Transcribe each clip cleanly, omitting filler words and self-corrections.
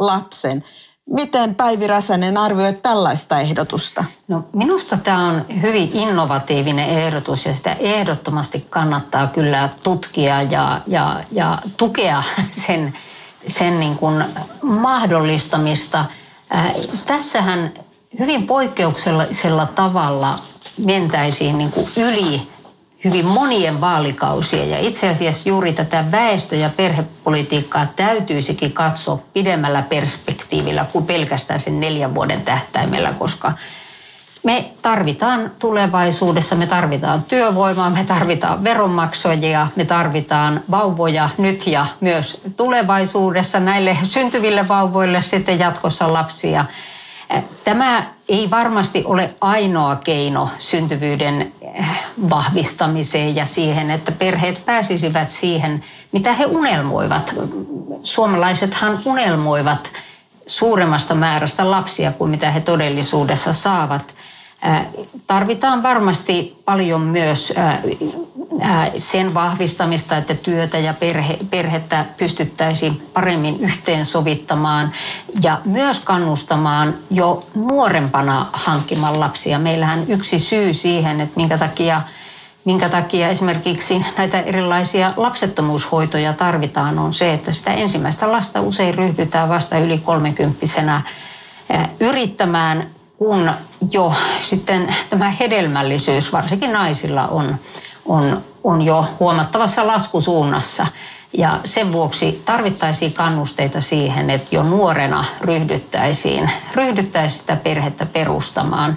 lapsen. Miten Päivi Räsänen arvioit tällaista ehdotusta? No, minusta tämä on hyvin innovatiivinen ehdotus ja sitä ehdottomasti kannattaa kyllä tutkia ja tukea sen niin kuin mahdollistamista. Tässähän hyvin poikkeuksellisella tavalla mentäisiin niin kuin yli hyvin monien vaalikausien ja itse asiassa juuri tätä väestö- ja perhepolitiikkaa täytyisikin katsoa pidemmällä perspektiivillä kuin pelkästään sen 4 vuoden tähtäimellä, koska me tarvitaan tulevaisuudessa, me tarvitaan työvoimaa, me tarvitaan veronmaksajia, me tarvitaan vauvoja nyt ja myös tulevaisuudessa näille syntyville vauvoille sitten jatkossa lapsia. Tämä ei varmasti ole ainoa keino syntyvyyden vahvistamiseen ja siihen, että perheet pääsisivät siihen, mitä he unelmoivat. Suomalaisethan unelmoivat suuremmasta määrästä lapsia kuin mitä he todellisuudessa saavat. Tarvitaan varmasti paljon myös sen vahvistamista, että työtä ja perhettä pystyttäisiin paremmin yhteensovittamaan ja myös kannustamaan jo nuorempana hankkimaan lapsia. Meillähän yksi syy siihen, että minkä takia esimerkiksi näitä erilaisia lapsettomuushoitoja tarvitaan, on se, että sitä ensimmäistä lasta usein ryhdytään vasta yli 30-vuotiaana yrittämään, kun jo sitten tämä hedelmällisyys, varsinkin naisilla, on jo huomattavassa laskusuunnassa. Ja sen vuoksi tarvittaisiin kannusteita siihen, että jo nuorena ryhdyttäisiin sitä perhettä perustamaan.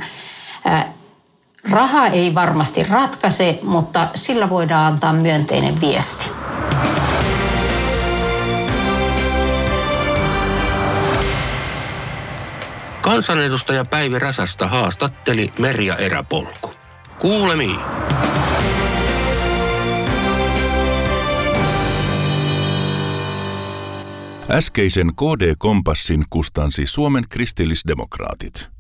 Raha ei varmasti ratkaise, mutta sillä voidaan antaa myönteinen viesti. Kansanedustaja Päivi Räsästä haastatteli Merja Eräpolku. Kuulemiin. Äskeisen KD-kompassin kustansi Suomen kristillisdemokraatit.